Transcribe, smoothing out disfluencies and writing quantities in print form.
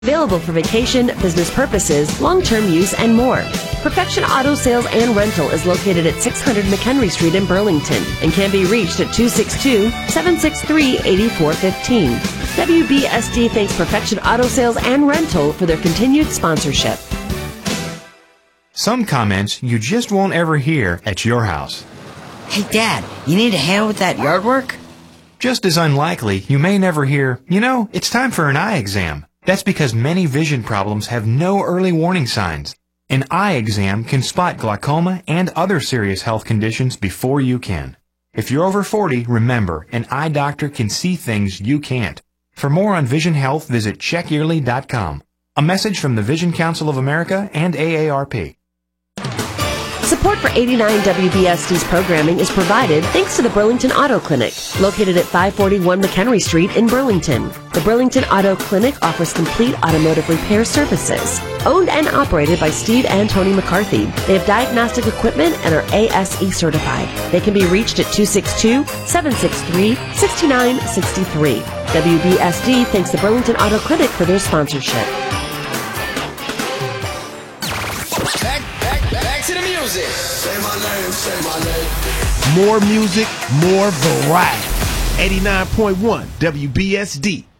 Available for vacation, business purposes, long-term use, and more. Perfection Auto Sales and Rental is located at 600 McHenry Street in Burlington and can be reached at 262-763-8415. WBSD thanks Perfection Auto Sales and Rental for their continued sponsorship. Some comments you just won't ever hear at your house. Hey, Dad, you need a hand with that yard work? Just as unlikely, you may never hear, it's time for an eye exam. That's because many vision problems have no early warning signs. An eye exam can spot glaucoma and other serious health conditions before you can. If you're over 40, remember, an eye doctor can see things you can't. For more on vision health, visit checkyearly.com. A message from the Vision Council of America and AARP. Support for 89 WBSD's programming is provided thanks to the Burlington Auto Clinic, located at 541 McHenry Street in Burlington. The Burlington Auto Clinic offers complete automotive repair services. Owned and operated by Steve and Tony McCarthy, they have diagnostic equipment and are ASE certified. They can be reached at 262-763-6963. WBSD thanks the Burlington Auto Clinic for their sponsorship. Back to the music. Say my name, say my name. More music, more variety. 89.1 WBSD.